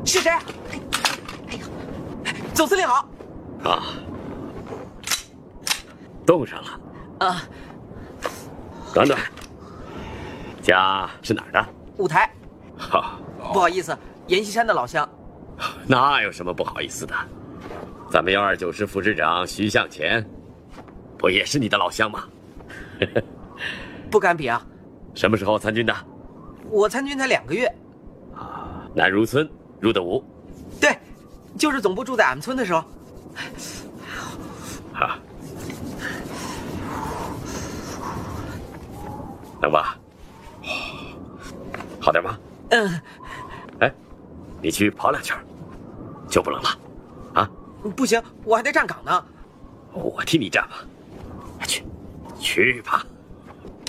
是谁？总司令好。 啊，冻上了。 啊， 短短，家是哪儿的？ 五台。 哈， 不好意思，阎锡山的老乡。 那有什么不好意思的？咱们129师副师长徐向前，不也是你的老乡吗？ 不敢比啊。 什么时候参军的？ 我参军才2个月。 南如村入的伍。 对，就是总部住在俺们村的时候。 啊，能吧？好点吗？ 嗯。 哎，你去跑2圈，就不冷了，啊？ 不行，我还得站岗呢。 我替你站吧。去吧。